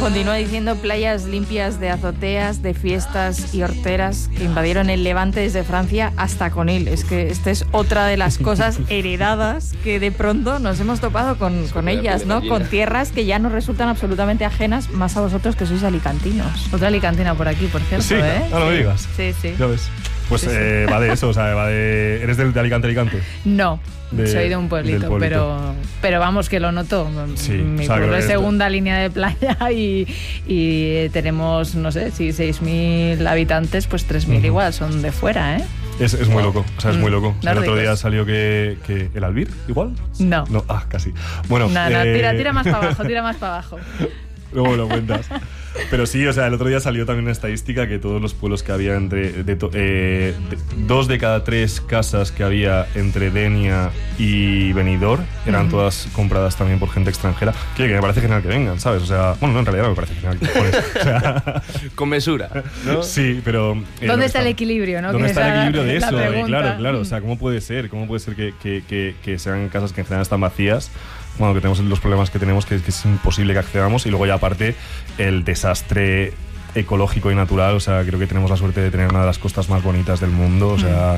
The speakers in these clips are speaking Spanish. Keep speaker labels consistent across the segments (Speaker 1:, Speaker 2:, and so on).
Speaker 1: Continúa diciendo playas limpias de azoteas, de fiestas y horteras que invadieron el Levante desde Francia hasta Conil. Es que esta es otra de las cosas heredadas que de pronto nos hemos topado con ellas, ¿no? Con tierras que ya nos resultan absolutamente ajenas, más a vosotros que sois alicantinos. Otra alicantina por aquí, por cierto,
Speaker 2: sí,
Speaker 1: ¿eh?
Speaker 2: No lo digas.
Speaker 1: Sí.
Speaker 2: Ya ves. Pues
Speaker 1: Sí.
Speaker 2: va de eso, o sea, va de... ¿Eres de Alicante?
Speaker 1: No. Soy de un pueblito, pero vamos, que lo noto.
Speaker 2: Sí,
Speaker 1: Mi pueblo es segunda línea de playa y tenemos, no sé, si 6.000 habitantes, pues 3.000 igual son de fuera, ¿eh?
Speaker 2: Es muy loco, o sea, es muy loco.
Speaker 1: Nórdicos.
Speaker 2: El otro día salió que ¿el Albir igual?
Speaker 1: No.
Speaker 2: Casi. Bueno,
Speaker 1: No, tira más para abajo,
Speaker 2: Luego lo cuentas. Pero sí, o sea, el otro día salió también una estadística que todos los pueblos que había dos de cada tres casas que había entre Denia y Benidorm eran todas compradas también por gente extranjera. Que me parece genial que vengan, ¿sabes? O sea, bueno, no, en realidad no me parece genial que o sea,
Speaker 3: con mesura, ¿no?
Speaker 2: Sí, pero...
Speaker 1: ¿Dónde está el equilibrio, no?
Speaker 2: ¿Dónde está el equilibrio de eso?
Speaker 1: Claro.
Speaker 2: O sea, ¿cómo puede ser que sean casas que en general están vacías? Bueno, que tenemos los problemas que tenemos, que es imposible que accedamos, y luego ya aparte el desastre ecológico y natural. O sea, creo que tenemos la suerte de tener una de las costas más bonitas del mundo, o sea,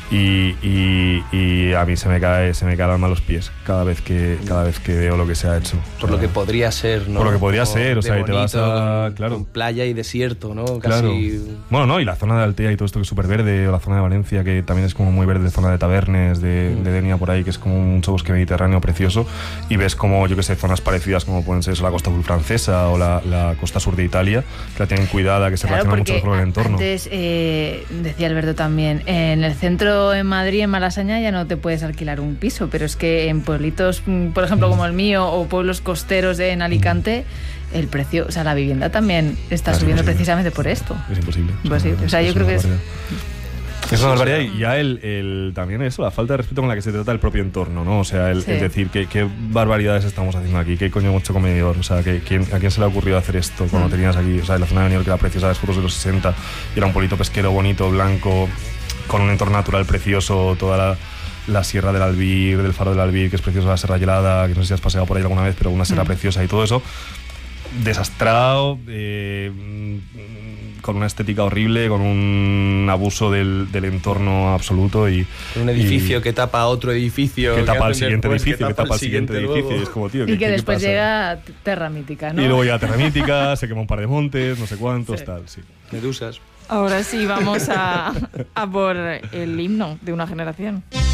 Speaker 2: y a mí se me cae el alma a los pies cada vez que veo lo que se ha hecho.
Speaker 3: Por lo que podría ser, ¿no?
Speaker 2: Por lo que podría ser, o sea, y te vas a... Claro.
Speaker 3: Con playa y desierto, ¿no? Casi...
Speaker 2: Claro. Bueno, no, y la zona de Altea y todo esto que es súper verde, o la zona de Valencia, que también es como muy verde, zona de Tabernes, de Denia por ahí, que es como un bosque mediterráneo precioso, y ves como, yo que sé, zonas parecidas como pueden ser la costa azul francesa o la costa sur de Italia, que la tienen cuidada, que se relaciona mucho con el entorno.
Speaker 1: Antes, decía Alberto también, en el centro en Madrid, en Malasaña, ya no te puedes alquilar un piso, pero es que en pueblitos, por ejemplo, como el mío, o pueblos costeros en Alicante, el precio, o sea, la vivienda también está subiendo precisamente por esto.
Speaker 2: Es imposible.
Speaker 1: O sea, yo creo que es...
Speaker 2: Es una barbaridad, y ya también eso, la falta de respeto con la que se trata el propio entorno, ¿no? O sea, es decir, qué barbaridades estamos haciendo aquí, qué coño hemos hecho con Benidorm, o sea, ¿a quién se le ha ocurrido hacer esto cuando tenías aquí, o sea, en la zona de Benidorm, que era preciosa, las fotos de los 60, y era un pueblito pesquero bonito, blanco, con un entorno natural precioso, toda la sierra del Albir, del faro del Albir, que es preciosa, la Serra Helada, que no sé si has paseado por ahí alguna vez, pero una sierra preciosa, y todo eso desastrado, con una estética horrible, con un abuso del entorno absoluto, y
Speaker 3: un edificio que tapa otro edificio,
Speaker 2: que tapa al siguiente edificio, que tapa al siguiente edificio, y es como, tío,
Speaker 1: y que después llega Terra Mítica, ¿no?
Speaker 2: Y luego ya Terra Mítica, se quema un par de montes, no sé cuántos, tal, sí.
Speaker 3: Medusas.
Speaker 1: Ahora sí vamos a por el himno de una generación.